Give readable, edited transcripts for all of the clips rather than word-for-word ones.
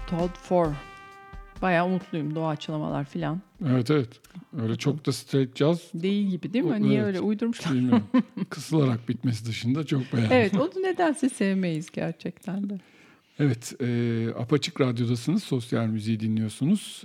Todd Four. Bayağı umutluyum, doğaçlamalar filan. Evet. Öyle çok da straight jazz Değil gibi değil mi? Niye öyle uydurmuşlar? Bilmiyorum. Kısılarak bitmesi dışında çok beğendim. Evet, onu nedense sevmeyiz gerçekten de. Evet, Apaçık Radyo'dasınız, sosyal müziği dinliyorsunuz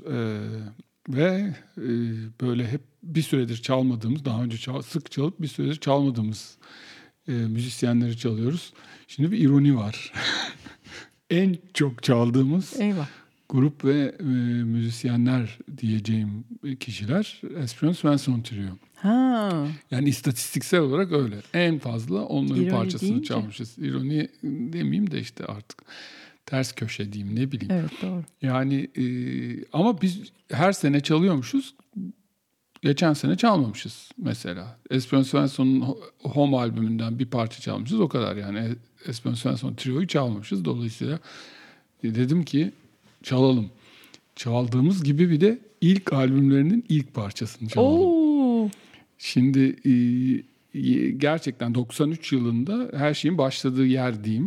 ve böyle hep bir süredir çalmadığımız, daha önce sık çalıp bir süredir çalmadığımız müzisyenleri çalıyoruz. Şimdi bir ironi var. En çok çaldığımız Eyvah. grup ve müzisyenler diyeceğim kişiler Esperance Svensson Trio. Ha. Yani istatistiksel olarak öyle. En fazla onların İroni parçasını deyince. çalmışız. İroni demeyeyim de işte artık ters köşe diyeyim, ne bileyim. Evet, doğru. Yani ama biz her sene çalıyormuşuz. Geçen sene çalmamışız mesela. Esperance Svensson'un Home albümünden bir parça çalmışız. O kadar yani. Esperance Svensson Trio'yu çalmamışız. Dolayısıyla dedim ki çalalım. Çaldığımız gibi bir de ilk albümlerinin ilk parçasını çalalım. Oo. Şimdi gerçekten 93 yılında her şeyin başladığı yer diyeyim.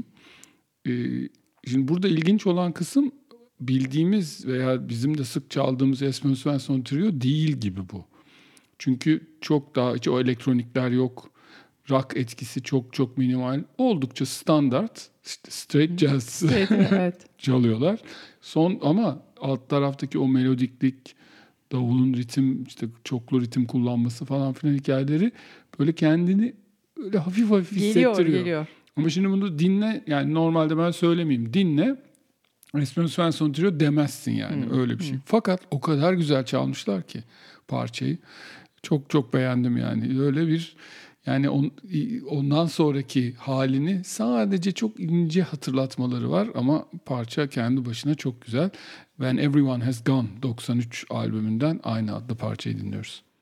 Şimdi burada ilginç olan kısım, bildiğimiz veya bizim de sık çaldığımız Esperance Svensson Trio değil gibi bu. Çünkü çok daha hiç o elektronikler yok. Rock etkisi çok minimal. Oldukça standart, işte straight jazz Evet. çalıyorlar. Ama alt taraftaki o melodiklik, davulun ritim, işte çoklu ritim kullanması falan filan hikayeleri böyle kendini öyle hafif hissettiriyor. Geliyor. Ama şimdi bunu dinle, yani normalde ben söylemeyeyim, dinle Esperance Svensson Trio demezsin yani, öyle bir şey. Fakat o kadar güzel çalmışlar ki parçayı. Çok beğendim yani. Öyle bir, yani ondan sonraki halini sadece çok ince hatırlatmaları var ama parça kendi başına çok güzel. When Everyone Has Gone 93 albümünden aynı adlı parçayı dinliyoruz.